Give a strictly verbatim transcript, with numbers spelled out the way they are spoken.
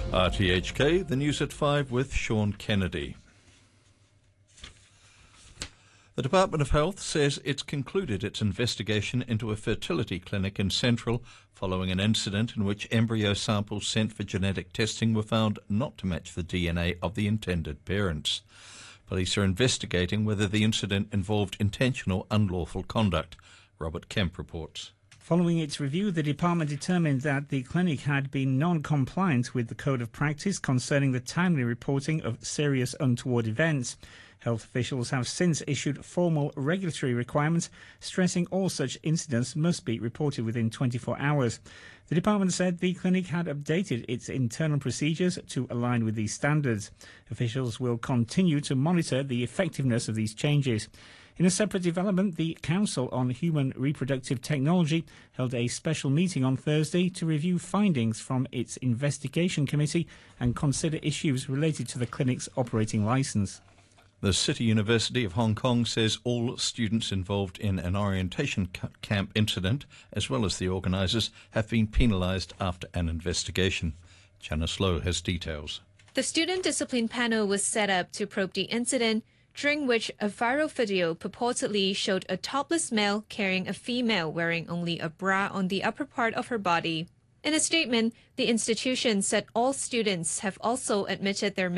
R T H K, the news at five with Sean Kennedy. The Department of Health says it's concluded its investigation into a fertility clinic in Central following an incident in which embryo samples sent for genetic testing were found not to match the D N A of the intended parents. Police are investigating whether the incident involved intentional unlawful conduct. Robert Kemp reports. Following its review, the department determined that the clinic had been non-compliant with the Code of Practice concerning the timely reporting of serious untoward events. Health officials have since issued formal regulatory requirements stressing all such incidents must be reported within twenty-four hours. The department said the clinic had updated its internal procedures to align with these standards. Officials will continue to monitor the effectiveness of these changes. In a separate development, the Council on Human Reproductive Technology held a special meeting on Thursday to review findings from its investigation committee and consider issues related to the clinic's operating licence. The City University of Hong Kong says all students involved in an orientation camp incident, as well as the organisers, have been penalised after an investigation. Janice Lowe has details. The student discipline panel was set up to probe the incident, during which a viral video purportedly showed a topless male carrying a female wearing only a bra on the upper part of her body. In a statement, the institution said all students have also admitted their